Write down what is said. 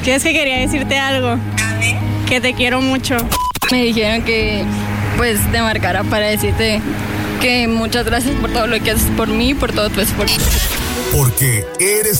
Que es que quería decirte algo. A ver. Que te quiero mucho. Me dijeron que pues te marcara para decirte que muchas gracias por todo lo que haces por mí y por todo tu esfuerzo. Porque eres